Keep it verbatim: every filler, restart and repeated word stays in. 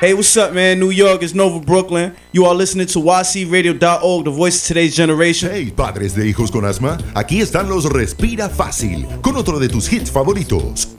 Hey, what's up, man? New York is Nova Brooklyn. You are listening to Y C radio dot org, the voice of today's generation. Hey, padres de hijos con asma, aquí están los Respira Fácil, con otro de tus hits favoritos.